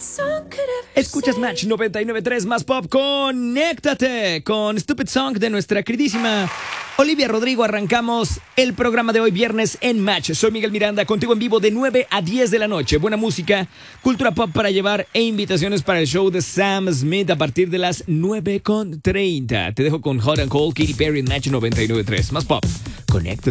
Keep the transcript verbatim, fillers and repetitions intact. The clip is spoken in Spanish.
Escuchas Match noventa y nueve punto tres más pop. Conéctate con Stupid Song de nuestra queridísima Olivia Rodrigo. Arrancamos el programa de hoy viernes en Match. Soy Miguel Miranda, contigo en vivo de nueve a diez de la noche. Buena música, cultura pop para llevar e invitaciones para el show de Sam Smith a partir de las nueve con treinta. Te dejo con Hot and Cold, Katy Perry en Match noventa y nueve punto tres más pop. Conéctate.